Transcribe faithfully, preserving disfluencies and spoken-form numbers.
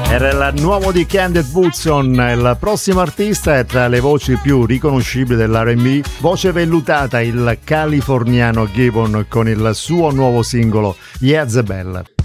Era il nuovo di Candid Woodson. Il prossimo artista è tra le voci più riconoscibili dell'R and B, voce vellutata, il californiano Gibbon con il suo nuovo singolo Jezebel.